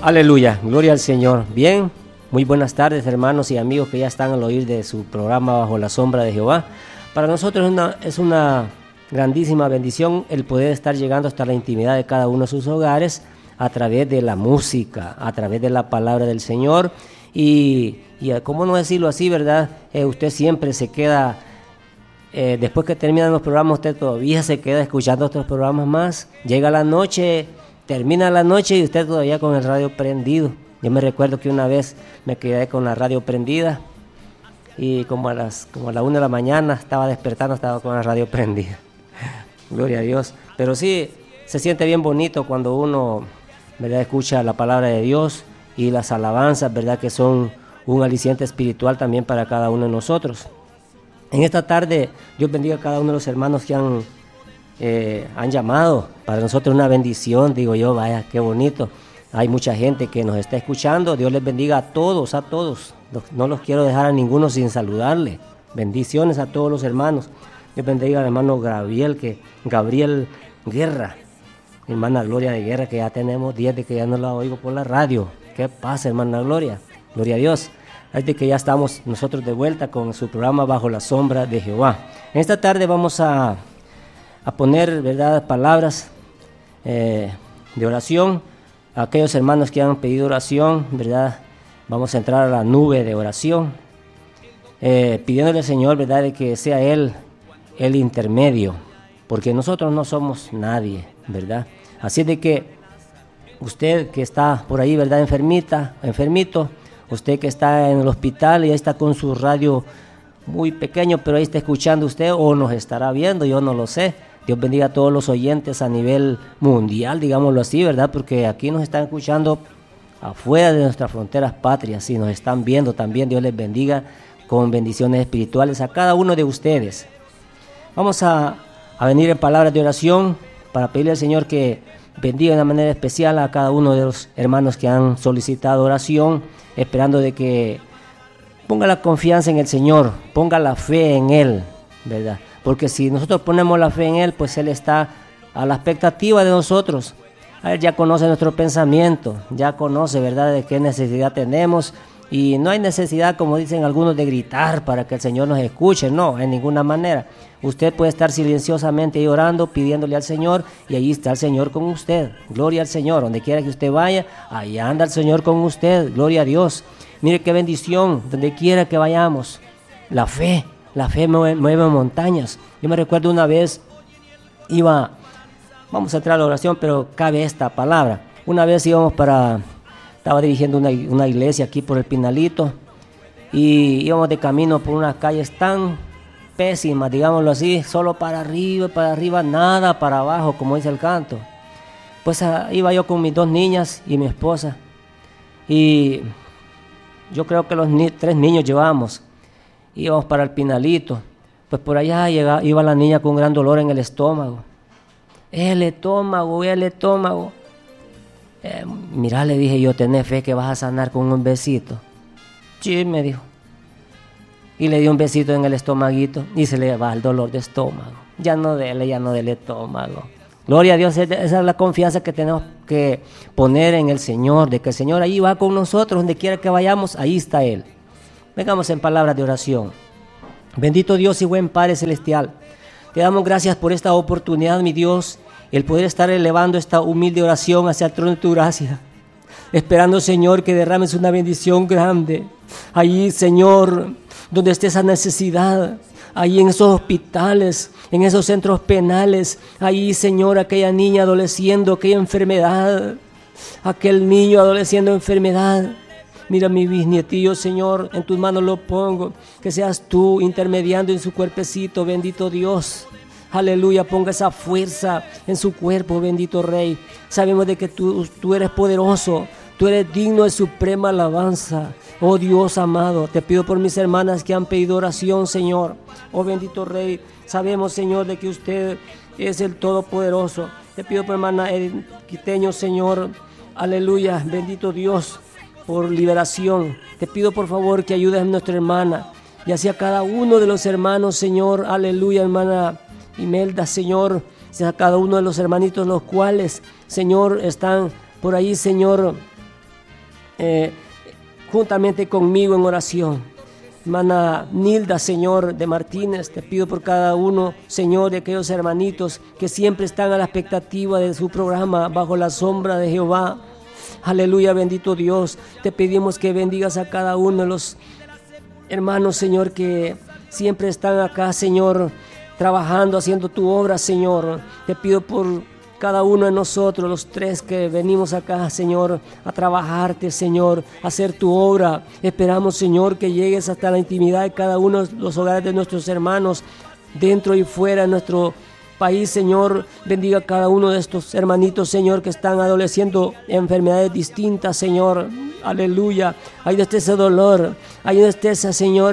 Aleluya, gloria al Señor. Bien, muy buenas tardes, hermanos y amigos que ya están al oír de su programa Bajo la Sombra de Jehová. Para nosotros es una grandísima bendición el poder estar llegando hasta la intimidad de cada uno de sus hogares a través de la música, a través de la palabra del Señor. Y cómo no decirlo así, ¿verdad? Usted siempre se queda, después que terminan los programas, usted todavía se queda escuchando otros programas más. Llega la noche, termina la noche y usted todavía con el radio prendido. Yo me recuerdo que una vez me quedé con la radio prendida y como a la 1 de la mañana estaba despertando, estaba con la radio prendida. Gloria a Dios. Pero sí, se siente bien bonito cuando uno, ¿verdad?, escucha la palabra de Dios y las alabanzas, ¿verdad?, que son un aliciente espiritual también para cada uno de nosotros. En esta tarde, Dios bendiga a cada uno de los hermanos que han llamado. Para nosotros una bendición, digo yo, vaya, qué bonito. Hay mucha gente que nos está escuchando. Dios les bendiga a todos, a todos. No los quiero dejar a ninguno sin saludarle. Bendiciones a todos los hermanos. Dios bendiga al hermano Gabriel Guerra, hermana Gloria de Guerra, que ya tenemos días de que ya no la oigo por la radio. ¿Qué pasa, hermana Gloria? Gloria a Dios. Es de que ya estamos nosotros de vuelta con su programa Bajo la Sombra de Jehová. En esta tarde vamos a poner, ¿verdad?, palabras de oración a aquellos hermanos que han pedido oración, ¿verdad? Vamos a entrar a la nube de oración, pidiéndole al Señor, ¿verdad?, de que sea Él el intermedio, porque nosotros no somos nadie, ¿verdad? Así de que usted que está por ahí, ¿verdad?, enfermito, usted que está en el hospital y ahí está con su radio muy pequeño, pero ahí está escuchando usted o nos estará viendo, yo no lo sé. Dios bendiga a todos los oyentes a nivel mundial, digámoslo así, ¿verdad? Porque aquí nos están escuchando afuera de nuestras fronteras patrias y nos están viendo también. Dios les bendiga con bendiciones espirituales a cada uno de ustedes. Vamos a venir en palabras de oración para pedirle al Señor que bendiga de una manera especial a cada uno de los hermanos que han solicitado oración, esperando de que ponga la confianza en el Señor, ponga la fe en Él, ¿verdad? Porque si nosotros ponemos la fe en Él, pues Él está a la expectativa de nosotros. Él ya conoce nuestro pensamiento, ya conoce, ¿verdad?, de qué necesidad tenemos. Y no hay necesidad, como dicen algunos, de gritar para que el Señor nos escuche. No, en ninguna manera. Usted puede estar silenciosamente ahí orando, pidiéndole al Señor, y ahí está el Señor con usted. Gloria al Señor. Donde quiera que usted vaya, ahí anda el Señor con usted. Gloria a Dios. Mire qué bendición, donde quiera que vayamos. La fe mueve montañas. Yo me recuerdo una vez, vamos a entrar a la oración, pero cabe esta palabra. Una vez estaba dirigiendo una iglesia aquí por el Pinalito, y íbamos de camino por unas calles tan pésimas, digámoslo así, solo para arriba, nada para abajo, como dice el canto. Pues iba yo con mis 2 niñas y mi esposa, y yo creo que los 3 niños llevábamos. Íbamos para el Pinalito, pues por allá iba la niña con un gran dolor en el estómago. El estómago. Mira, le dije yo, ¿tenés fe que vas a sanar con un besito? Sí, me dijo. Y le di un besito en el estomaguito y se le va el dolor de estómago. Ya no dele estómago. Gloria a Dios, esa es la confianza que tenemos que poner en el Señor, de que el Señor ahí va con nosotros, donde quiera que vayamos, ahí está Él. Vengamos en palabras de oración. Bendito Dios y buen Padre Celestial, te damos gracias por esta oportunidad, mi Dios, el poder estar elevando esta humilde oración hacia el trono de tu gracia, esperando, Señor, que derrames una bendición grande. Allí, Señor, donde esté esa necesidad, ahí en esos hospitales, en esos centros penales, ahí, Señor, aquella niña adoleciendo aquella enfermedad, aquel niño adoleciendo enfermedad. Mira mi bisnietillo, Señor, en tus manos lo pongo, que seas tú intermediando en su cuerpecito, bendito Dios. Aleluya, ponga esa fuerza en su cuerpo, bendito Rey. Sabemos de que tú eres poderoso, tú eres digno de suprema alabanza. Oh Dios amado, te pido por mis hermanas que han pedido oración, Señor. Oh bendito Rey, sabemos, Señor, de que usted es el Todopoderoso. Te pido por hermana Quiteño, Señor. Aleluya, bendito Dios, por liberación. Te pido por favor que ayudes a nuestra hermana y así a cada uno de los hermanos, Señor. Aleluya, hermana Imelda, Señor, a cada uno de los hermanitos los cuales, Señor, están por ahí, Señor, juntamente conmigo en oración. Hermana Nilda, Señor, de Martínez, te pido por cada uno, Señor, de aquellos hermanitos que siempre están a la expectativa de su programa Bajo la Sombra de Jehová. Aleluya, bendito Dios. Te pedimos que bendigas a cada uno de los hermanos, Señor, que siempre están acá, Señor, trabajando, haciendo tu obra, Señor. Te pido por cada uno de nosotros, los tres que venimos acá, Señor, a trabajarte, Señor, a hacer tu obra. Esperamos, Señor, que llegues hasta la intimidad de cada uno de los hogares de nuestros hermanos, dentro y fuera de nuestro país, Señor. Bendiga a cada uno de estos hermanitos, Señor, que están adoleciendo enfermedades distintas, Señor. Aleluya. Ahí donde esté ese dolor, ahí donde esté esa, Señor,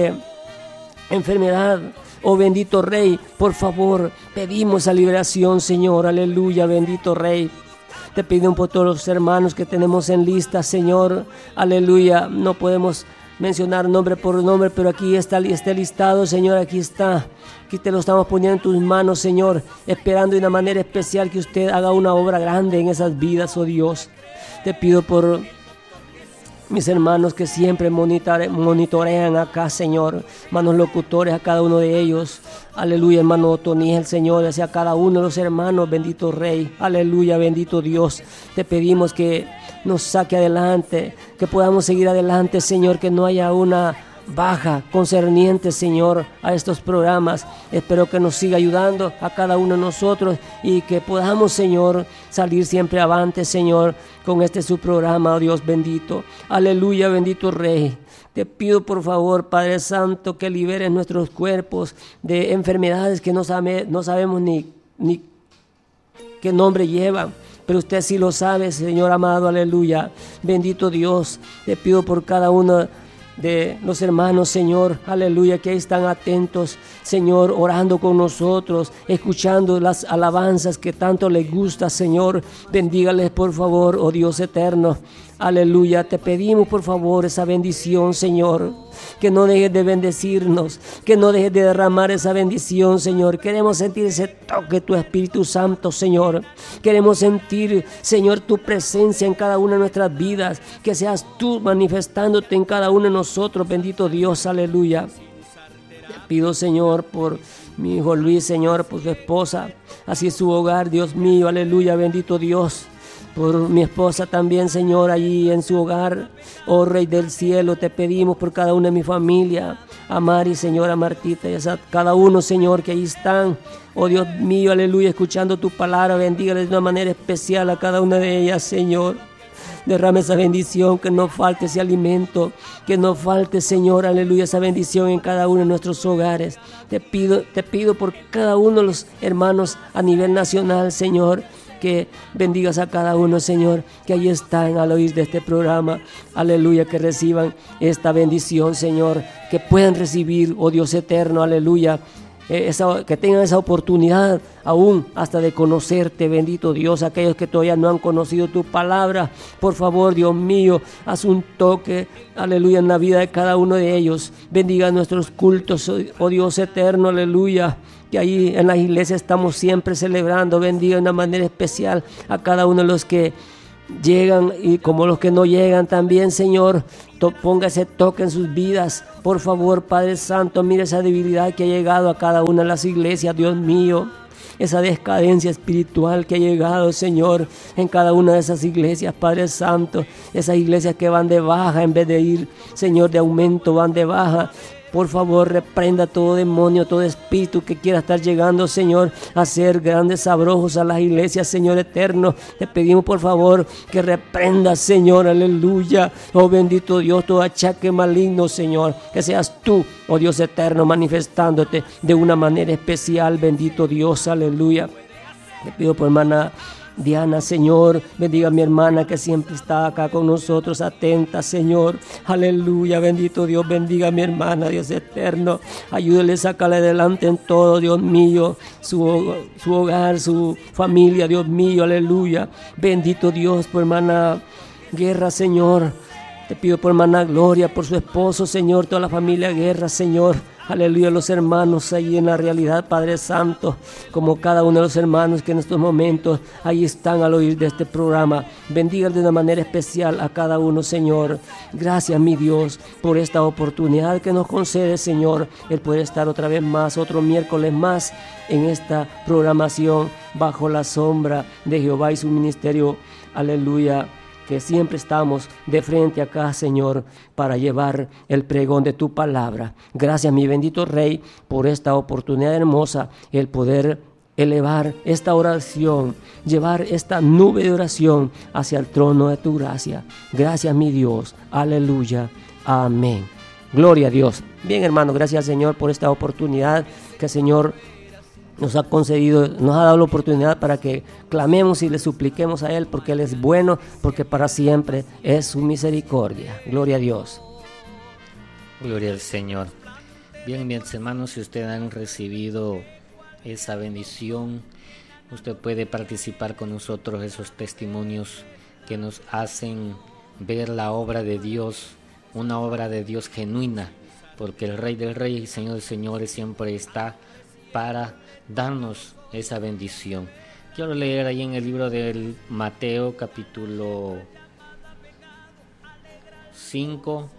enfermedad. Oh bendito Rey, por favor, pedimos esa liberación, Señor. Aleluya, bendito Rey. Te pedimos por todos los hermanos que tenemos en lista, Señor. Aleluya. No podemos mencionar nombre por nombre, pero aquí está este listado, Señor. Aquí está. Aquí te lo estamos poniendo en tus manos, Señor, esperando de una manera especial que usted haga una obra grande en esas vidas, oh Dios. Te pido por mis hermanos que siempre monitorean acá, Señor, hermanos locutores, a cada uno de ellos. Aleluya, hermano Otoniel, Señor, hacia cada uno de los hermanos, bendito Rey. Aleluya, bendito Dios. Te pedimos que nos saque adelante, que podamos seguir adelante, Señor, que no haya una baja concerniente, Señor, a estos programas. Espero que nos siga ayudando a cada uno de nosotros y que podamos, Señor, salir siempre avante, Señor, con su programa, oh Dios bendito. Aleluya, bendito Rey. Te pido por favor, Padre Santo, que liberes nuestros cuerpos de enfermedades que no sabemos ni qué nombre llevan, pero usted sí lo sabe, Señor amado. Aleluya, bendito Dios. Te pido por cada uno de los hermanos, Señor, aleluya, que ahí están atentos, Señor, orando con nosotros, escuchando las alabanzas que tanto les gusta, Señor. Bendígales por favor, oh Dios eterno. Aleluya, te pedimos por favor esa bendición, Señor, que no dejes de bendecirnos, que no dejes de derramar esa bendición, Señor. Queremos sentir ese toque de tu Espíritu Santo, Señor. Queremos sentir, Señor, tu presencia en cada una de nuestras vidas, que seas tú manifestándote en cada uno de nosotros, bendito Dios, aleluya. Te pido, Señor, por mi hijo Luis, Señor, por su esposa, así es su hogar, Dios mío, aleluya, bendito Dios. Por mi esposa también, Señor, allí en su hogar, oh Rey del cielo, te pedimos por cada una de mi familia, a Mari, Señor, a Martita y a cada uno, Señor, que ahí están, oh Dios mío, aleluya, escuchando tu palabra. Bendígales de una manera especial a cada una de ellas, Señor. Derrame esa bendición, que no falte ese alimento, que no falte, Señor, aleluya, esa bendición en cada uno de nuestros hogares. Te pido por cada uno de los hermanos a nivel nacional, Señor, que bendigas a cada uno, Señor, que ahí están al oír de este programa, aleluya, que reciban esta bendición, Señor, que puedan recibir, oh Dios eterno, aleluya, que tengan esa oportunidad aún hasta de conocerte, bendito Dios. Aquellos que todavía no han conocido tu palabra, por favor, Dios mío, haz un toque, aleluya, en la vida de cada uno de ellos. Bendiga nuestros cultos, oh Dios eterno, aleluya, que ahí en las iglesias estamos siempre celebrando. Bendiga de una manera especial a cada uno de los que llegan y como los que no llegan también, Señor. Ponga ese toque en sus vidas, por favor, Padre Santo. Mira esa debilidad que ha llegado a cada una de las iglesias, Dios mío. Esa decadencia espiritual que ha llegado, Señor, en cada una de esas iglesias, Padre Santo. Esas iglesias que van de baja en vez de ir, Señor, de aumento, van de baja. Por favor, reprenda todo demonio, todo espíritu que quiera estar llegando, Señor, a hacer grandes abrojos a las iglesias, Señor eterno. Te pedimos, por favor, que reprenda, Señor, aleluya. Oh bendito Dios, todo achaque maligno, Señor. Que seas tú, oh Dios eterno, manifestándote de una manera especial, bendito Dios, aleluya. Te pido por hermana Diana, Señor, bendiga a mi hermana que siempre está acá con nosotros, atenta, Señor, aleluya, bendito Dios, bendiga a mi hermana, Dios eterno, ayúdale a sacarle adelante en todo, Dios mío, su hogar, su familia, Dios mío, aleluya, bendito Dios, por hermana Guerra, Señor, te pido por hermana Gloria, por su esposo, Señor, toda la familia Guerra, Señor, aleluya, los hermanos ahí en la realidad, Padre Santo, como cada uno de los hermanos que en estos momentos ahí están al oír de este programa. Bendiga de una manera especial a cada uno, Señor. Gracias, mi Dios, por esta oportunidad que nos concede, Señor, el poder estar otra vez más, otro miércoles más en esta programación bajo la sombra de Jehová y su ministerio, aleluya, que siempre estamos de frente acá, Señor, para llevar el pregón de tu palabra. Gracias, mi bendito Rey, por esta oportunidad hermosa, el poder elevar esta oración, llevar esta nube de oración hacia el trono de tu gracia. Gracias, mi Dios. Aleluya. Amén. Gloria a Dios. Bien, hermano, gracias al Señor por esta oportunidad que el Señor nos ha concedido, nos ha dado la oportunidad para que clamemos y le supliquemos a Él, porque Él es bueno, porque para siempre es su misericordia. Gloria a Dios. Gloria al Señor. Bien, mis hermanos, si ustedes han recibido esa bendición, usted puede participar con nosotros esos testimonios que nos hacen ver la obra de Dios, una obra de Dios genuina, porque el Rey del Rey y Señor de Señores siempre está para darnos esa bendición. Quiero leer ahí en el libro del Mateo capítulo 5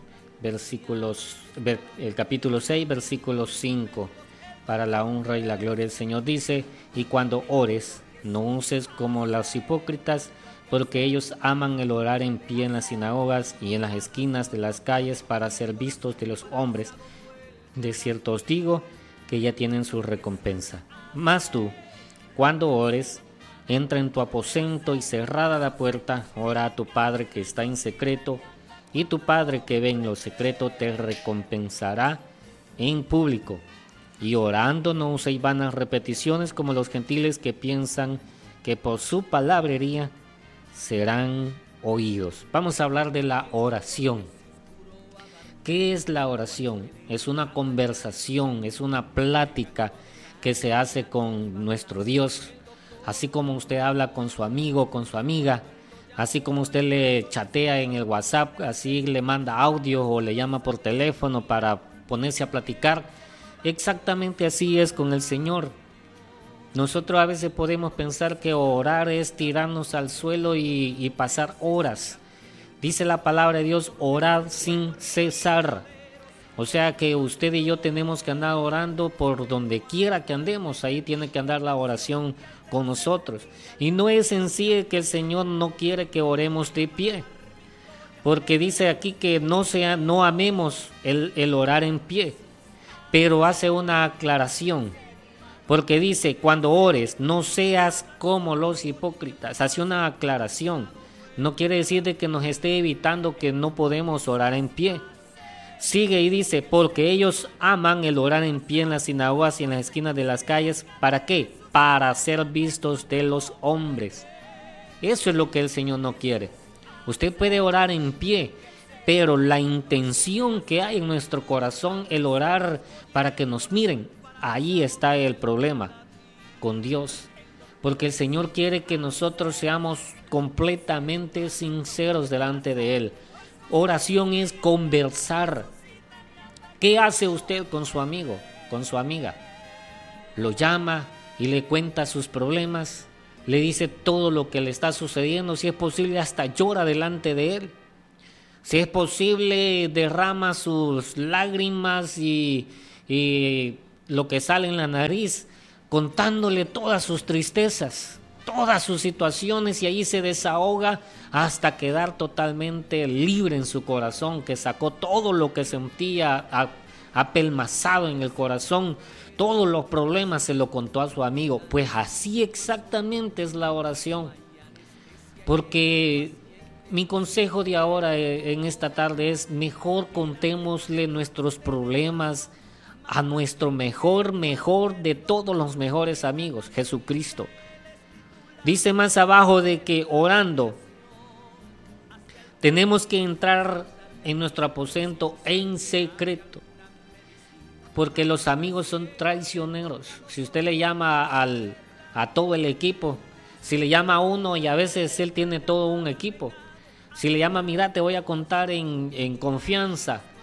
el capítulo 6 versículo 5, para la honra y la gloria del Señor. Dice: y cuando ores, no uses como los hipócritas, porque ellos aman el orar en pie en las sinagogas y en las esquinas de las calles para ser vistos de los hombres. De cierto os digo que ya tienen su recompensa. Mas tú, cuando ores, entra en tu aposento y cerrada la puerta, ora a tu Padre que está en secreto, y tu Padre que ve en lo secreto te recompensará en público. Y orando no uséis vanas repeticiones como los gentiles, que piensan que por su palabrería serán oídos. Vamos a hablar de la oración. ¿Qué es la oración? Es una conversación, es una plática que se hace con nuestro Dios. Así como usted habla con su amigo, con su amiga, así como usted le chatea en el WhatsApp, así le manda audio o le llama por teléfono para ponerse a platicar, exactamente así es con el Señor. Nosotros a veces podemos pensar que orar es tirarnos al suelo y pasar horas. Dice la palabra de Dios: orar sin cesar. O sea que usted y yo tenemos que andar orando por donde quiera que andemos. Ahí tiene que andar la oración con nosotros. Y no es en sí que el Señor no quiere que oremos de pie, porque dice aquí que no amemos el orar en pie, pero hace una aclaración, porque dice: cuando ores, no seas como los hipócritas. Hace una aclaración. No quiere decir de que nos esté evitando que no podemos orar en pie. Sigue y dice: porque ellos aman el orar en pie en las sinagogas y en las esquinas de las calles. ¿Para qué? Para ser vistos de los hombres. Eso es lo que el Señor no quiere. Usted puede orar en pie, pero la intención que hay en nuestro corazón, el orar para que nos miren, ahí está el problema con Dios. Porque el Señor quiere que nosotros seamos completamente sinceros delante de Él. Oración es conversar. ¿Qué hace usted con su amigo, con su amiga? Lo llama y le cuenta sus problemas, le dice todo lo que le está sucediendo, si es posible hasta llora delante de Él. Si es posible, derrama sus lágrimas y lo que sale en la nariz, contándole todas sus tristezas, todas sus situaciones, y ahí se desahoga hasta quedar totalmente libre en su corazón, que sacó todo lo que sentía apelmazado en el corazón, todos los problemas se lo contó a su amigo. Pues así exactamente es la oración. Porque mi consejo de ahora en esta tarde es: mejor contémosle nuestros problemas a nuestro mejor de todos los mejores amigos, Jesucristo. Dice más abajo de que orando tenemos que entrar en nuestro aposento en secreto, porque los amigos son traicioneros. Si usted le llama a todo el equipo, si le llama a uno y a veces él tiene todo un equipo, si le llama: mira, te voy a contar en confianza,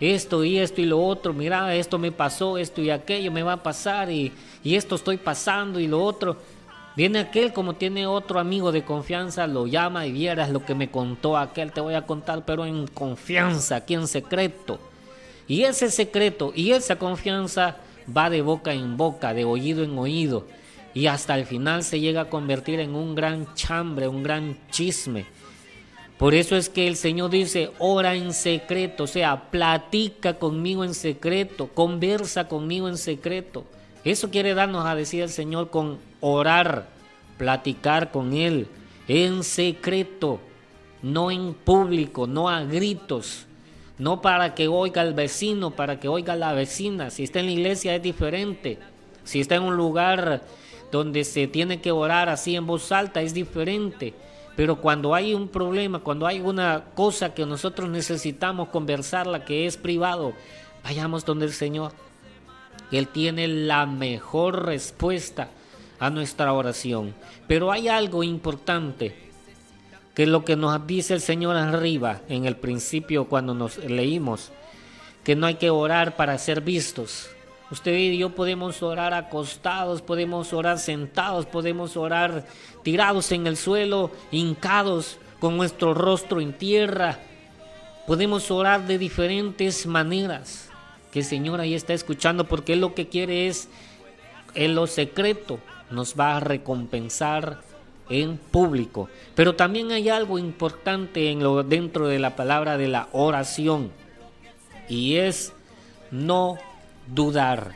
esto y lo otro, mira, esto me pasó, esto y aquello me va a pasar y esto estoy pasando y lo otro. Viene aquel, como tiene otro amigo de confianza, lo llama y vieras lo que me contó aquel, te voy a contar, pero en confianza, aquí en secreto. Y ese secreto y esa confianza va de boca en boca, de oído en oído, y hasta el final se llega a convertir en un gran chambre, un gran chisme. Por eso es que el Señor dice, ora en secreto, o sea, platica conmigo en secreto, conversa conmigo en secreto. Eso quiere darnos a decir el Señor con orar, platicar con Él en secreto, no en público, no a gritos, no para que oiga el vecino, para que oiga la vecina. Si está en la iglesia es diferente, si está en un lugar donde se tiene que orar así en voz alta es diferente. Pero cuando hay un problema, cuando hay una cosa que nosotros necesitamos conversarla, que es privado, vayamos donde el Señor. Él tiene la mejor respuesta a nuestra oración. Pero hay algo importante, que es lo que nos dice el Señor arriba, en el principio cuando nos leímos, que no hay que orar para ser vistos. Usted y yo podemos orar acostados, podemos orar sentados, podemos orar tirados en el suelo, hincados, con nuestro rostro en tierra. Podemos orar de diferentes maneras, que el Señor ahí está escuchando, porque Él lo que quiere es, en lo secreto, nos va a recompensar en público. Pero también hay algo importante dentro de la palabra de la oración, y es no dudar.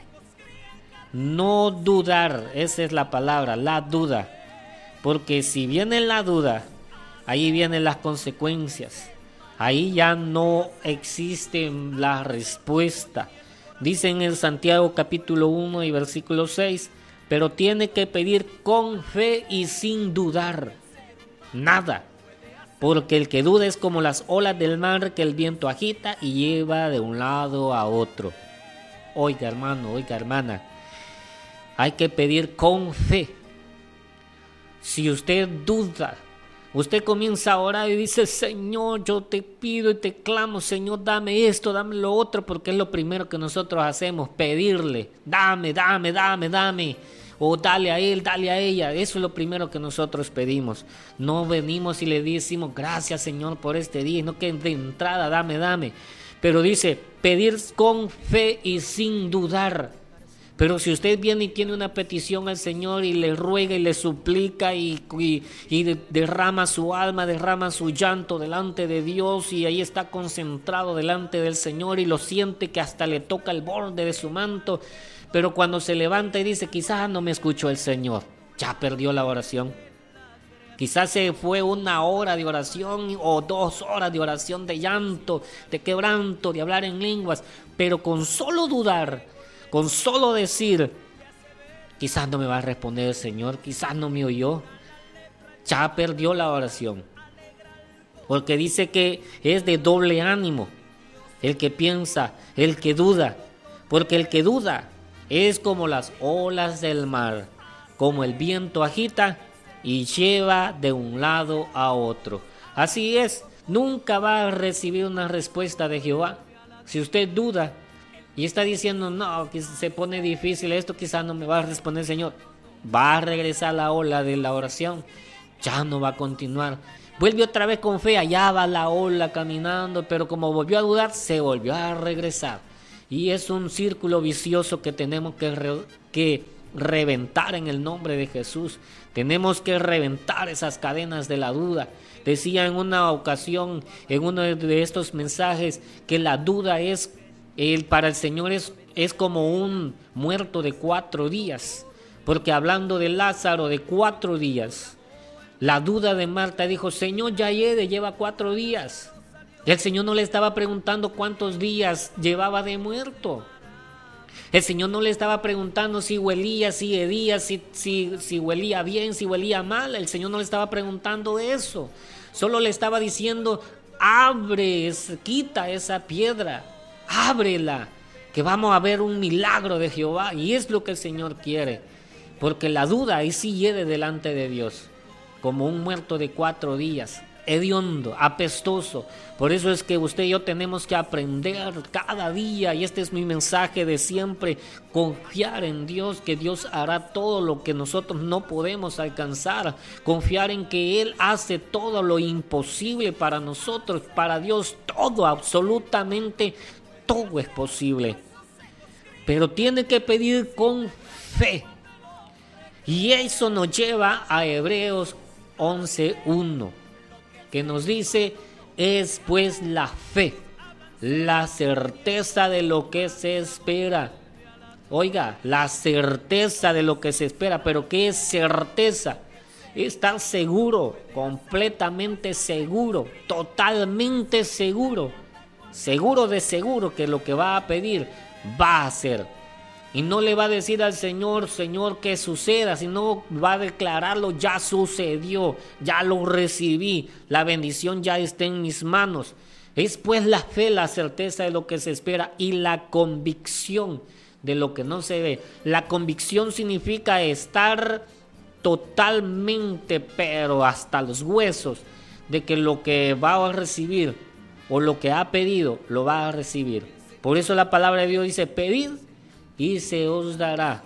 No dudar, esa es la palabra, la duda. Porque si viene la duda, ahí vienen las consecuencias. Ahí ya no existe la respuesta. Dice en el Santiago capítulo 1 y versículo 6, pero tiene que pedir con fe y sin dudar nada. Porque el que duda es como las olas del mar que el viento agita y lleva de un lado a otro. Oiga hermano, oiga hermana, hay que pedir con fe. Si usted duda, usted comienza a orar y dice, Señor, yo te pido y te clamo, Señor, dame esto, dame lo otro, porque es lo primero que nosotros hacemos, pedirle, dame, dame, dame, dame, o dale a él, dale a ella. Eso es lo primero que nosotros pedimos. No venimos y le decimos, gracias Señor por este día, no que de entrada, dame, dame. Pero dice, pedir con fe y sin dudar. Pero si usted viene y tiene una petición al Señor y le ruega y le suplica y derrama su alma, derrama su llanto delante de Dios y ahí está concentrado delante del Señor y lo siente que hasta le toca el borde de su manto, pero cuando se levanta y dice, quizás no me escuchó el Señor, ya perdió la oración. Quizás se fue 1 hora de oración o 2 horas de oración de llanto, de quebranto, de hablar en lenguas, pero con solo dudar, con solo decir, quizás no me va a responder el Señor, quizás no me oyó, ya perdió la oración. Porque dice que es de doble ánimo, el que piensa, el que duda, porque el que duda es como las olas del mar, como el viento agita y lleva de un lado a otro. Así es, nunca va a recibir una respuesta de Jehová. Si usted duda y está diciendo, no, que se pone difícil esto, quizás no me va a responder el Señor, va a regresar la ola de la oración, ya no va a continuar. Vuelve otra vez con fe, allá va la ola caminando, pero como volvió a dudar, se volvió a regresar. Y es un círculo vicioso que tenemos que reventar en el nombre de Jesús. Tenemos que reventar esas cadenas de la duda. Decía en una ocasión, en uno de estos mensajes, que la duda para el Señor es como un muerto de 4 días. Porque hablando de Lázaro de 4 días, la duda de Marta dijo, Señor, ya lleva 4 días. El Señor no le estaba preguntando cuántos días llevaba de muerto. El Señor no le estaba preguntando si huelía, si hedía, si huelía bien, si huelía mal. El Señor no le estaba preguntando eso. Solo le estaba diciendo, quita esa piedra, ábrela, que vamos a ver un milagro de Jehová. Y es lo que el Señor quiere. Porque la duda ahí sí hiede delante de Dios, como un muerto de 4 días. hediondo, apestoso. Por eso es que usted y yo tenemos que aprender cada día, y este es mi mensaje de siempre, confiar en Dios, que Dios hará todo lo que nosotros no podemos alcanzar, confiar en que Él hace todo lo imposible para nosotros. Para Dios todo, absolutamente todo es posible, pero tiene que pedir con fe. Y eso nos lleva a Hebreos 11:1, que nos dice: es pues la fe, la certeza de lo que se espera. Oiga, la certeza de lo que se espera. ¿Pero qué es certeza? Estar seguro, completamente seguro, totalmente seguro, seguro de seguro que lo que va a pedir va a ser. Y no le va a decir al Señor, Señor, que suceda, sino va a declararlo: ya sucedió, ya lo recibí, la bendición ya está en mis manos. Es pues la fe, la certeza de lo que se espera, y la convicción de lo que no se ve. La convicción significa estar totalmente, pero hasta los huesos, de que lo que va a recibir o lo que ha pedido, lo va a recibir. Por eso la palabra de Dios dice: pedid y se os dará,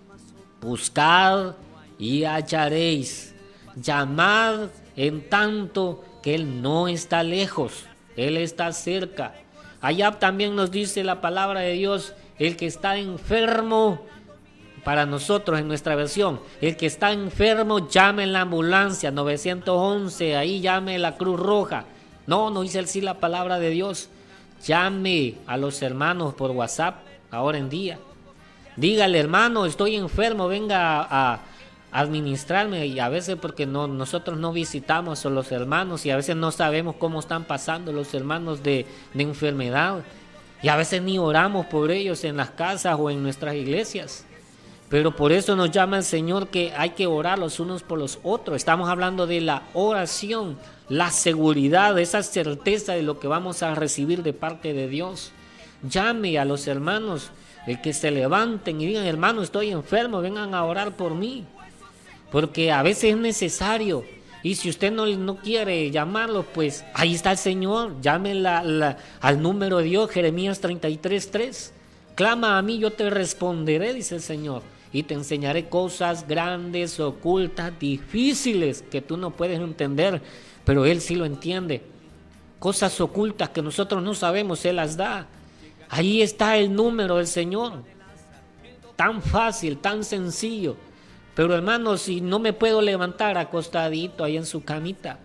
buscad y hallaréis, llamad en tanto que Él no está lejos, Él está cerca. Allá también nos dice la palabra de Dios: el que está enfermo, para nosotros en nuestra versión, el que está enfermo, llame en la ambulancia, 911, ahí llame la Cruz Roja. No dice así la palabra de Dios. Llame a los hermanos por WhatsApp ahora en día. Dígale: hermano, estoy enfermo, venga a administrarme. Y a veces porque nosotros no visitamos a los hermanos, y a veces no sabemos cómo están pasando los hermanos de enfermedad, y a veces ni oramos por ellos en las casas o en nuestras iglesias. Pero por eso nos llama el Señor que hay que orar los unos por los otros. Estamos hablando de la oración, la seguridad, esa certeza de lo que vamos a recibir de parte de Dios. Llame a los hermanos, el que se levanten y digan: hermano, estoy enfermo, vengan a orar por mí. Porque a veces es necesario. Y si usted no quiere llamarlo, pues ahí está el Señor. Llame al número de Dios, Jeremías 33:3. Clama a mí, yo te responderé, dice el Señor, y te enseñaré cosas grandes, ocultas, difíciles, que tú no puedes entender, pero Él sí lo entiende. Cosas ocultas que nosotros no sabemos, Él las da. Ahí está el número del Señor. Tan fácil, tan sencillo. Pero hermanos, si no me puedo levantar acostadito ahí en su camita,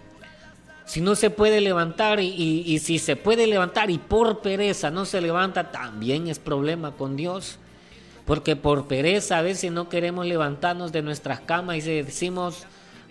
si no se puede levantar y si se puede levantar y por pereza no se levanta, también es problema con Dios. Porque por pereza a veces no queremos levantarnos de nuestras camas y decimos: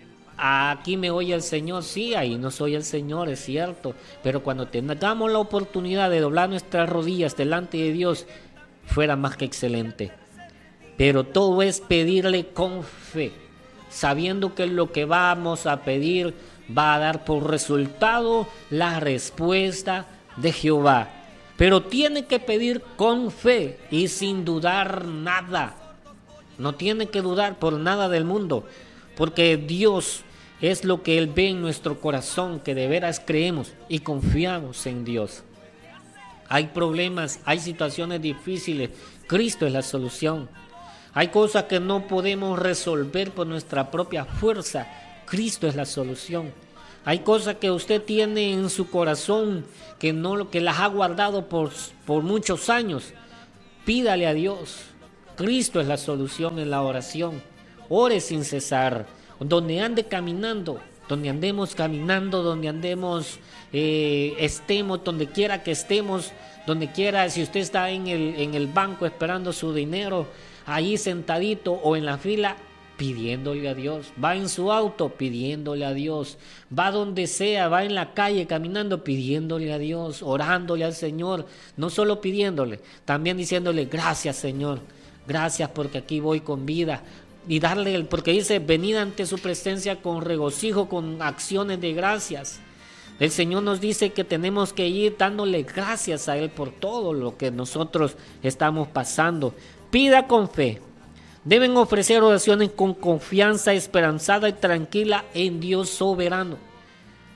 aquí me oye el Señor. Sí, ahí nos oye el Señor, es cierto. Pero cuando tengamos la oportunidad de doblar nuestras rodillas delante de Dios, fuera más que excelente. Pero todo es pedirle con fe, sabiendo que lo que vamos a pedir va a dar por resultado la respuesta de Jehová. Pero tiene que pedir con fe y sin dudar nada. No tiene que dudar por nada del mundo, porque Dios es lo que Él ve en nuestro corazón, que de veras creemos y confiamos en Dios. Hay problemas, hay situaciones difíciles, Cristo es la solución. Hay cosas que no podemos resolver por nuestra propia fuerza, Cristo es la solución. Hay cosas que usted tiene en su corazón que las ha guardado por muchos años. Pídale a Dios. Cristo es la solución en la oración. Ore sin cesar. Donde ande caminando, donde andemos caminando, donde andemos, estemos, donde quiera que estemos, donde quiera, si usted está en el banco esperando su dinero, ahí sentadito o en la fila, pidiéndole a Dios. Va en su auto, pidiéndole a Dios. Va donde sea, va en la calle caminando, pidiéndole a Dios, orándole al Señor. No solo pidiéndole, también diciéndole: gracias, Señor, gracias porque aquí voy con vida. Y darle, porque dice: venid ante su presencia con regocijo, con acciones de gracias. El Señor nos dice que tenemos que ir dándole gracias a Él por todo lo que nosotros estamos pasando. Pida con fe. Deben ofrecer oraciones con confianza esperanzada y tranquila en Dios soberano.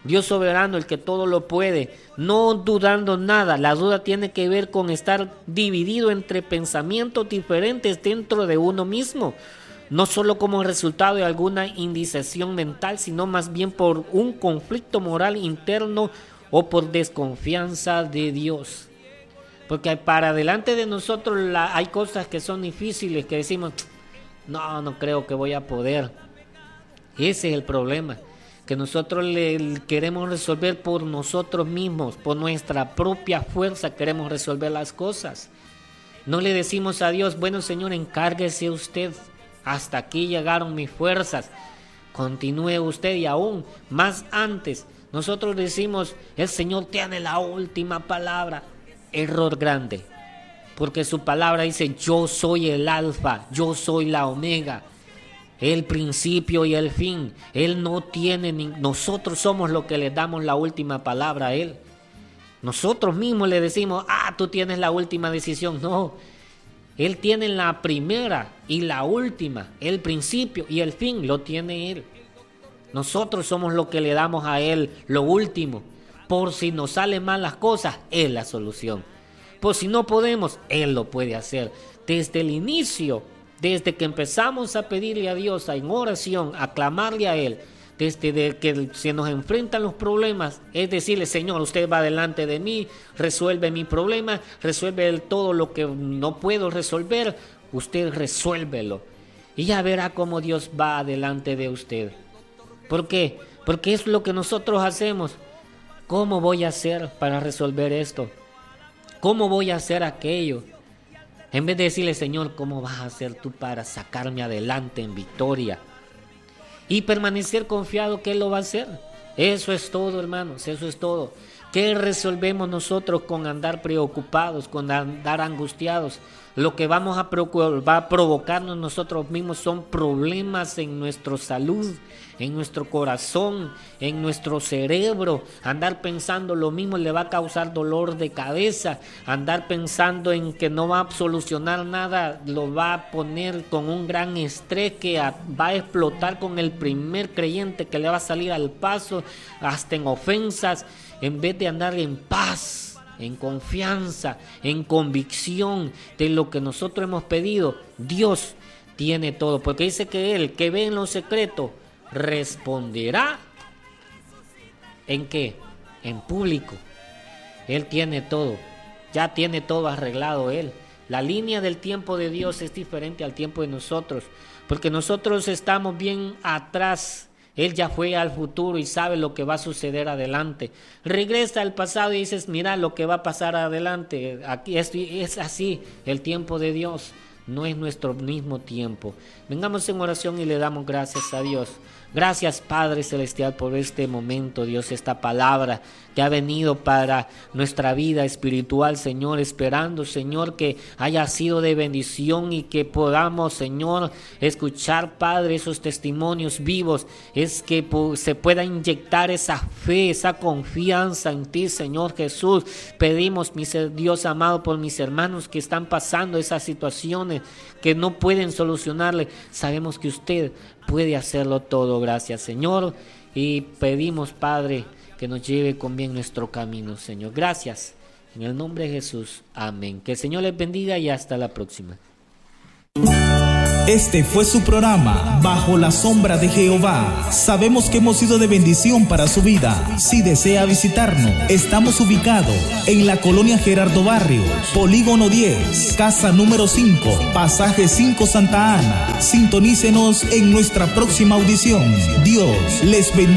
Dios soberano, el que todo lo puede, no dudando nada. La duda tiene que ver con estar dividido entre pensamientos diferentes dentro de uno mismo, no solo como resultado de alguna indecisión mental, sino más bien por un conflicto moral interno o por desconfianza de Dios. Porque para delante de nosotros hay cosas que son difíciles, que decimos, no creo que voy a poder. Ese es el problema, que nosotros le queremos resolver por nosotros mismos, por nuestra propia fuerza queremos resolver las cosas. No le decimos a Dios, bueno Señor, encárguese usted, hasta aquí llegaron mis fuerzas, continúe usted. Y aún más antes, nosotros decimos, el Señor tiene la última palabra. Error grande, porque su palabra dice, yo soy el alfa, yo soy la omega, el principio y el fin. Él no tiene, nosotros somos los que le damos la última palabra a Él. Nosotros mismos le decimos, tú tienes la última decisión. No, Él tiene la primera y la última, el principio y el fin lo tiene Él. Nosotros somos los que le damos a Él lo último. Por si nos salen mal las cosas, Él es la solución. Por si no podemos, Él lo puede hacer. Desde el inicio, desde que empezamos a pedirle a Dios en oración, a clamarle a Él, desde que se nos enfrentan los problemas, es decirle, Señor, usted va delante de mí, resuelve mi problema, resuelve todo lo que no puedo resolver, usted resuélvelo. Y ya verá cómo Dios va delante de usted. ¿Por qué? Porque es lo que nosotros hacemos. ¿Cómo voy a hacer para resolver esto? ¿Cómo voy a hacer aquello? En vez de decirle, Señor, ¿cómo vas a hacer tú para sacarme adelante en victoria? Y permanecer confiado que Él lo va a hacer. Eso es todo, hermanos, eso es todo. ¿Qué resolvemos nosotros con andar preocupados, con andar angustiados? Lo que va a provocarnos nosotros mismos son problemas en nuestra salud, en nuestro corazón, en nuestro cerebro. Andar pensando lo mismo le va a causar dolor de cabeza. Andar pensando en que no va a solucionar nada lo va a poner con un gran estrés que va a explotar con el primer creyente que le va a salir al paso, hasta en ofensas, en vez de andar en paz, en confianza, en convicción de lo que nosotros hemos pedido. Dios tiene todo, porque dice que Él que ve en lo secreto responderá. ¿En qué? En público. Él tiene todo, ya tiene todo arreglado Él. La línea del tiempo de Dios es diferente al tiempo de nosotros, porque nosotros estamos bien atrás. Él ya fue al futuro y sabe lo que va a suceder adelante. Regresa al pasado y dices, mira lo que va a pasar adelante. Aquí es así, el tiempo de Dios no es nuestro mismo tiempo. Vengamos en oración y le damos gracias a Dios. Gracias, Padre Celestial, por este momento, Dios, esta palabra que ha venido para nuestra vida espiritual, Señor, esperando, Señor, que haya sido de bendición y que podamos, Señor, escuchar, Padre, esos testimonios vivos, es que se pueda inyectar esa fe, esa confianza en ti, Señor Jesús. Pedimos, mi Dios amado, por mis hermanos que están pasando esas situaciones que no pueden solucionarle. Sabemos que usted puede hacerlo todo. Gracias, Señor, y pedimos, Padre, que nos lleve con bien nuestro camino, Señor. Gracias, en el nombre de Jesús, amén. Que el Señor les bendiga y hasta la próxima. Este fue su programa, Bajo la Sombra de Jehová. Sabemos que hemos sido de bendición para su vida. Si desea visitarnos, estamos ubicados en la colonia Gerardo Barrios, Polígono 10, casa número 5, pasaje 5 Santa Ana. Sintonícenos en nuestra próxima audición. Dios les bendiga.